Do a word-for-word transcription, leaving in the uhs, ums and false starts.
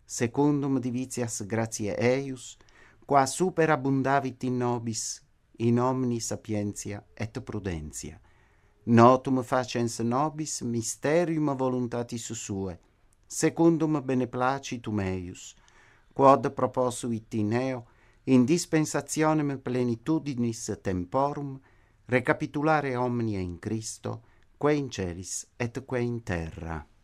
secundum divitias gratiae eius, qua superabundavit in nobis, in omni sapientia et prudentia. Notum facens nobis mysterium voluntatis suae, secundum beneplacitum eius, quod proposuit in eo in dispensationem plenitudinis temporum recapitulare omnia in Christo, quae in celis et quae in terra.